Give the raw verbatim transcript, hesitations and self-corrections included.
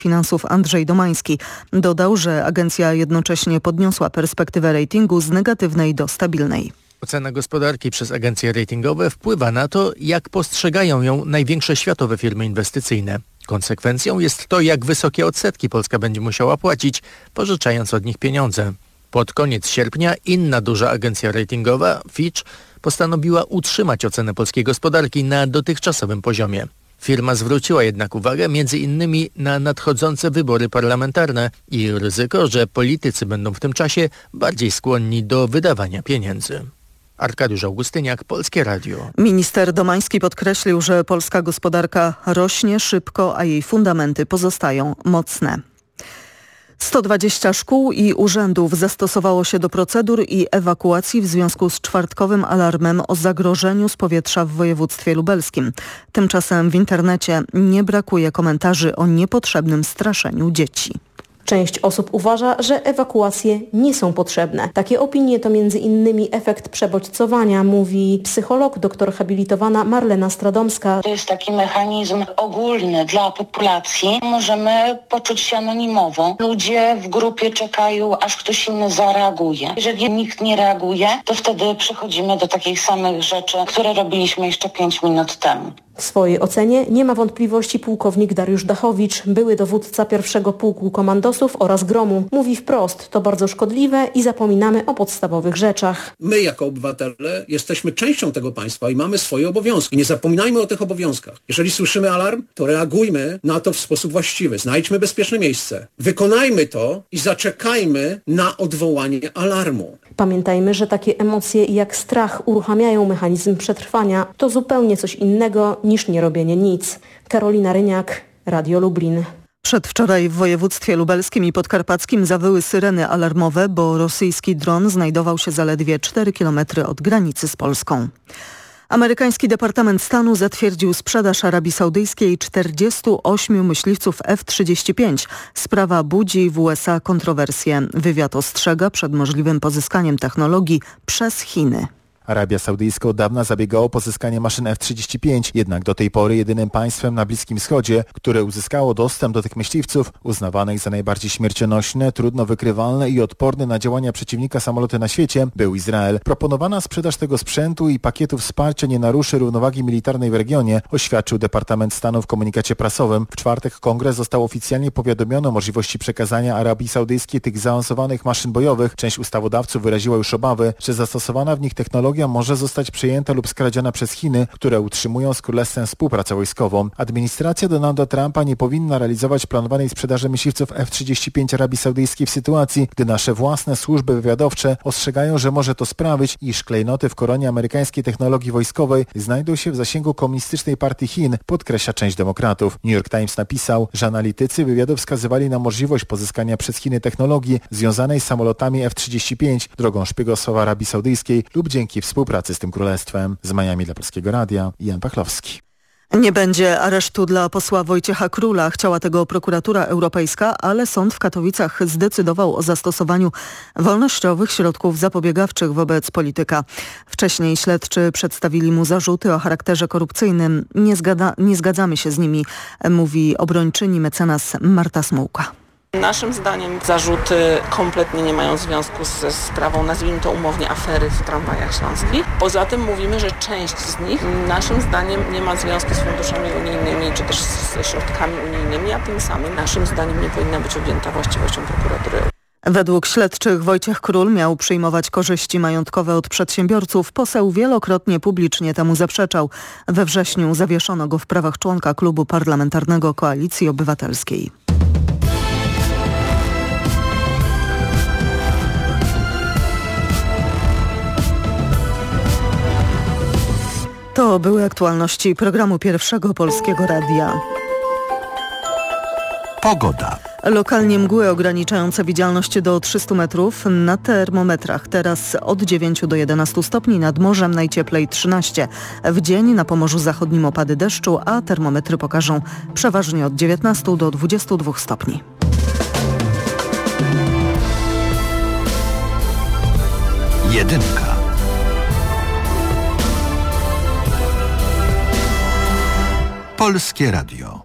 Finansów Andrzej Domański. Dodał, że agencja jednocześnie podniosła perspektywę ratingu z negatywnej do stabilnej. Ocena gospodarki przez agencje ratingowe wpływa na to, jak postrzegają ją największe światowe firmy inwestycyjne. Konsekwencją jest to, jak wysokie odsetki Polska będzie musiała płacić, pożyczając od nich pieniądze. Pod koniec sierpnia inna duża agencja ratingowa, Fitch, postanowiła utrzymać ocenę polskiej gospodarki na dotychczasowym poziomie. Firma zwróciła jednak uwagę między innymi na nadchodzące wybory parlamentarne i ryzyko, że politycy będą w tym czasie bardziej skłonni do wydawania pieniędzy. Arkadiusz Augustyniak, Polskie Radio. Minister Domański podkreślił, że polska gospodarka rośnie szybko, a jej fundamenty pozostają mocne. sto dwadzieścia szkół i urzędów zastosowało się do procedur i ewakuacji w związku z czwartkowym alarmem o zagrożeniu z powietrza w województwie lubelskim. Tymczasem w internecie nie brakuje komentarzy o niepotrzebnym straszeniu dzieci. Część osób uważa, że ewakuacje nie są potrzebne. Takie opinie to między innymi efekt przebodźcowania, mówi psycholog, doktor habilitowana Marlena Stradomska. To jest taki mechanizm ogólny dla populacji. Możemy poczuć się anonimowo. Ludzie w grupie czekają, aż ktoś inny zareaguje. Jeżeli nikt nie reaguje, to wtedy przechodzimy do takich samych rzeczy, które robiliśmy jeszcze pięć minut temu. W swojej ocenie nie ma wątpliwości pułkownik Dariusz Dachowicz, były dowódca pierwszego pułku komandosów oraz Gromu. Mówi wprost, to bardzo szkodliwe i zapominamy o podstawowych rzeczach. My jako obywatele jesteśmy częścią tego państwa i mamy swoje obowiązki. Nie zapominajmy o tych obowiązkach. Jeżeli słyszymy alarm, to reagujmy na to w sposób właściwy. Znajdźmy bezpieczne miejsce. Wykonajmy to i zaczekajmy na odwołanie alarmu. Pamiętajmy, że takie emocje jak strach uruchamiają mechanizm przetrwania. To zupełnie coś innego niż nierobienie nic. Karolina Ryniak, Radio Lublin. Przedwczoraj w województwie lubelskim i podkarpackim zawyły syreny alarmowe, bo rosyjski dron znajdował się zaledwie cztery kilometry od granicy z Polską. Amerykański Departament Stanu zatwierdził sprzedaż Arabii Saudyjskiej czterdziestu ośmiu myśliwców F trzydzieści pięć. Sprawa budzi w U S A kontrowersje. Wywiad ostrzega przed możliwym pozyskaniem technologii przez Chiny. Arabia Saudyjska od dawna zabiegała o pozyskanie maszyn F trzydzieści pięć, jednak do tej pory jedynym państwem na Bliskim Wschodzie, które uzyskało dostęp do tych myśliwców, uznawanych za najbardziej śmiercionośne, trudno wykrywalne i odporne na działania przeciwnika samoloty na świecie, był Izrael. Proponowana sprzedaż tego sprzętu i pakietu wsparcia nie naruszy równowagi militarnej w regionie, oświadczył Departament Stanu w komunikacie prasowym. W czwartek Kongres został oficjalnie powiadomiony o możliwości przekazania Arabii Saudyjskiej tych zaawansowanych maszyn bojowych. Część ustawodawców wyraziła już obawy, że zastosowana w nich technologia może zostać przejęta lub skradziona przez Chiny, które utrzymują z Królestwem współpracę wojskową. Administracja Donalda Trumpa nie powinna realizować planowanej sprzedaży myśliwców F trzydzieści pięć Arabii Saudyjskiej w sytuacji, gdy nasze własne służby wywiadowcze ostrzegają, że może to sprawić, iż klejnoty w koronie amerykańskiej technologii wojskowej znajdą się w zasięgu komunistycznej partii Chin, podkreśla część demokratów. New York Times napisał, że analitycy wywiadu wskazywali na możliwość pozyskania przez Chiny technologii związanej z samolotami F trzydzieści pięć drogą szpiegostwa w Arabii Saudyjskiej lub dzięki współpracy z tym królestwem. Z Miami dla Polskiego Radia, Jan Pachlowski. Nie będzie aresztu dla posła Wojciecha Króla. Chciała tego prokuratura europejska, ale sąd w Katowicach zdecydował o zastosowaniu wolnościowych środków zapobiegawczych wobec polityka. Wcześniej śledczy przedstawili mu zarzuty o charakterze korupcyjnym. Nie, zgada, nie zgadzamy się z nimi, mówi obrończyni mecenas Marta Smułka. Naszym zdaniem zarzuty kompletnie nie mają związku ze sprawą, nazwijmy to umownie, afery w tramwajach śląskich. Poza tym mówimy, że część z nich naszym zdaniem nie ma związku z funduszami unijnymi czy też ze środkami unijnymi, a tym samym naszym zdaniem nie powinna być objęta właściwością prokuratury. Według śledczych Wojciech Król miał przyjmować korzyści majątkowe od przedsiębiorców. Poseł wielokrotnie publicznie temu zaprzeczał. We wrześniu zawieszono go w prawach członka klubu parlamentarnego Koalicji Obywatelskiej. To były aktualności programu Pierwszego Polskiego Radia. Pogoda. Lokalnie mgły ograniczające widzialność do trzystu metrów na termometrach. Teraz od dziewięciu do jedenastu stopni, nad morzem najcieplej trzynaście. W dzień na Pomorzu Zachodnim opady deszczu, a termometry pokażą przeważnie od dziewiętnastu do dwudziestu dwóch stopni. Jedynka. Polskie Radio.